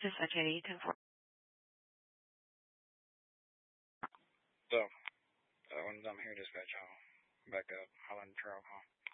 Dispatch 8810. So, when I'm here, dispatch, I'll back up. I'll end the trail call.